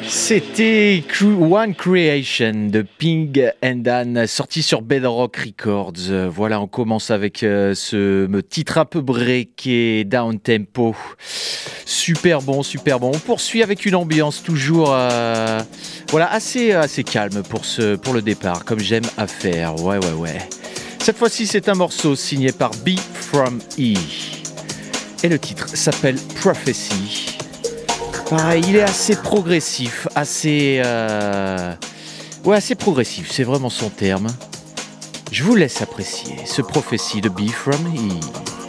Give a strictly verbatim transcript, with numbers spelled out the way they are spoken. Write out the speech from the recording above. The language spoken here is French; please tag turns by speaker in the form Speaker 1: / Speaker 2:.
Speaker 1: C'était One Creation de Ping and Dan, sorti sur Bedrock Records. Voilà, on commence avec euh, ce titre un peu breaké, down tempo. Super bon, super bon. On poursuit avec une ambiance toujours euh, voilà, assez, assez calme pour, ce, pour le départ, comme j'aime à faire. Ouais, ouais, ouais. Cette fois-ci, c'est un morceau signé par B from E. Et le titre s'appelle Prophecy. Pareil, il est assez progressif, assez... Euh... Ouais, assez progressif, c'est vraiment son terme. Je vous laisse apprécier ce prophétie de B from E.